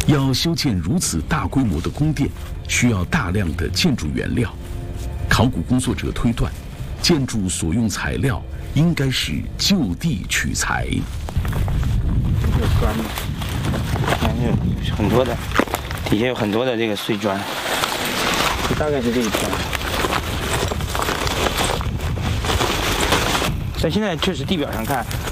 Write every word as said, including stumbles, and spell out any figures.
要修建如此大规模的宫殿，需要大量的建筑原料。考古工作者推断，建筑所用材料应该是就地取材。 有砖的，看有很多的，底下有很多的这个碎砖，这大概是这一片。但现在确实地表上看